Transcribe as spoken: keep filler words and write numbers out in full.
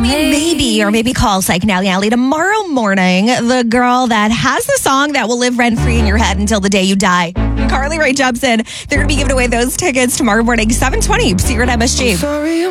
mean, maybe, or maybe call Psych Nelly Alley tomorrow morning. The girl that has the song that will live rent-free in your head until the day you die. Carly Rae Jepsen. They're going to be giving away those tickets tomorrow morning, seven twenty, Secret M S G.